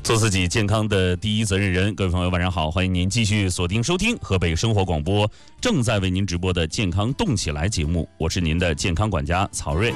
做自己健康的第一责任人。各位朋友晚上好，欢迎您继续锁定收听河北生活广播正在为您直播的健康动起来节目，我是您的健康管家曹睿。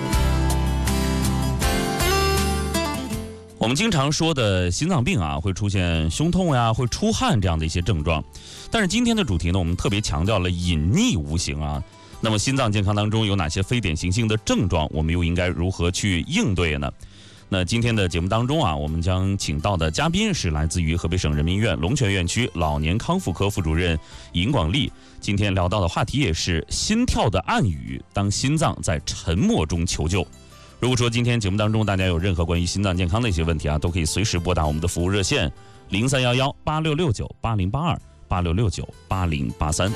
我们经常说的心脏病啊，会出现胸痛呀，会出汗这样的一些症状。但是今天的主题呢，我们特别强调了隐匿无形啊。那么心脏健康当中有哪些非典型性的症状，我们又应该如何去应对呢？那今天的节目当中啊，我们将请到的嘉宾是来自于河北省人民医院龙泉院区老年康复科副主任尹广利。今天聊到的话题也是心跳的暗语，当心脏在沉默中求救。如果说今天节目当中大家有任何关于心脏健康的一些问题啊，都可以随时拨打我们的服务热线03118669808286698083。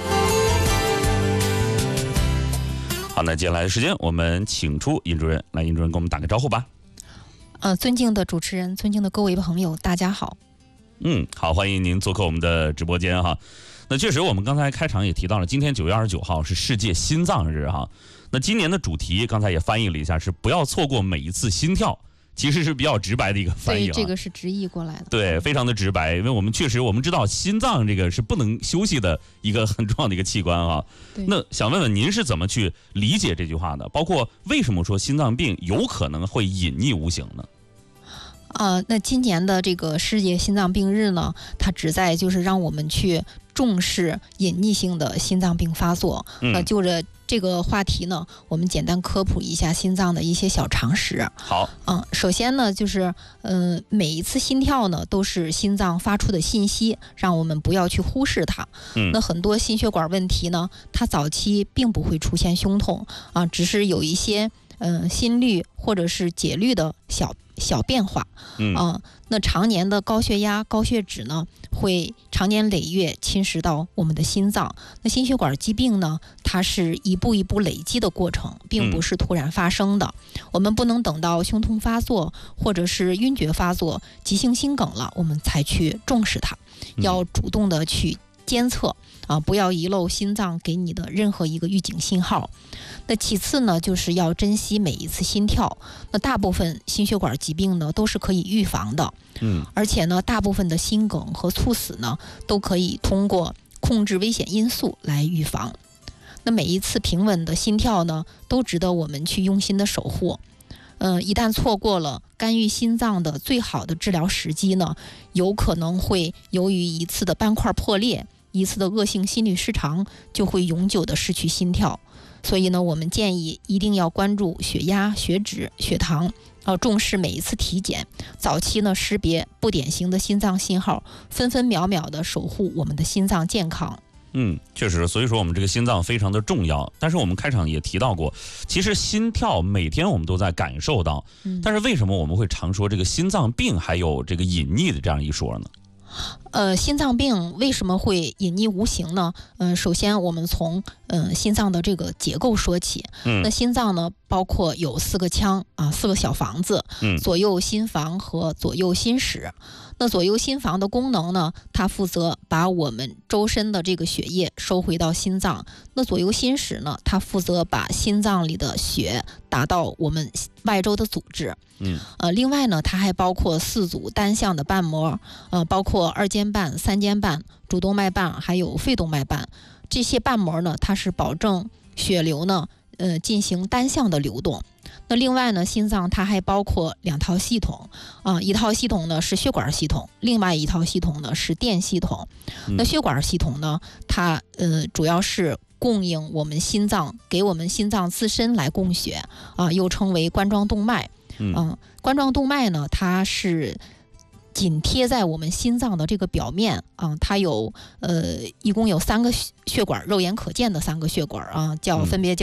好，那接下来的时间我们请出尹主任来，尹主任跟我们打个招呼吧。 尊敬的主持人，尊敬的各位朋友，大家好。 好，欢迎您做客我们的直播间哈。那确实，我们刚才开场也提到了，今天9月29号是世界心脏日哈。那今年的主题刚才也翻译了一下，是不要错过每一次心跳。其实是比较直白的一个翻译， 对，这个是直译过来的。 对，非常的直白，因为我们确实我们知道心脏这个是不能休息的一个很重要的一个器官啊。那想问问您是怎么去理解这句话的？包括为什么说心脏病有可能会隐匿无形呢？ 那今年的这个世界心脏病日呢，它旨在就是让我们去重视隐匿性的心脏病发作。就着这个话题呢，我们简单科普一下心脏的一些小常识。 好， 首先呢，就是每一次心跳呢，都是心脏发出的信息，让我们不要去忽视它。那很多心血管问题呢，它早期并不会出现胸痛啊，只是有一些心率或者是节律的小变化。那常年的高血压、高血脂呢，会常年累月侵蚀到我们的心脏。那心血管疾病呢，它是一步一步累积的过程，并不是突然发生的。我们不能等到胸痛发作或者是晕厥发作、急性心梗了，我们才去重视它，要主动的去监测不要遗漏心脏给你的任何一个预警信号。那其次呢，就是要珍惜每一次心跳。那大部分心血管疾病呢，都是可以预防的。而且呢，大部分的心梗和猝死呢，都可以通过控制危险因素来预防。那每一次平稳的心跳呢，都值得我们去用心的守护。一旦错过了干预心脏的最好的治疗时机呢，有可能会由于一次的斑块破裂、一次的恶性心律失常，就会永久的失去心跳。所以呢，我们建议一定要关注血压、血脂、血糖，重视每一次体检，早期呢识别不典型的心脏信号，分分秒秒的守护我们的心脏健康。 确实，所以说我们这个心脏非常的重要。但是我们开场也提到过，其实心跳每天我们都在感受到，但是为什么我们会常说这个心脏病还有这个隐匿的这样一说呢？ 心脏病为什么会隐匿无形呢？首先我们从心脏的这个结构说起。那心脏呢，包括有4个腔4个小房子，左右心房和左右心室。那左右心房的功能呢，它负责把我们周身的这个血液收回到心脏。那左右心室呢，它负责把心脏里的血打到我们外周的组织。另外呢，它还包括4组单向的瓣膜，包括二尖瓣、三尖瓣、主动脉瓣还有肺动脉瓣。这些瓣膜呢，它是保证血流呢进行单向的流动。那另外呢，心脏它还包括2套系统一套系统呢是血管系统，另外一套系统呢是电系统。那血管系统呢，它主要是供应我们心脏，给我们心脏自身来供血又称为冠状动脉。冠状动脉呢，它是紧贴在我们心脏的这个表面它一共有3个血管，肉眼可见的3个血管分别叫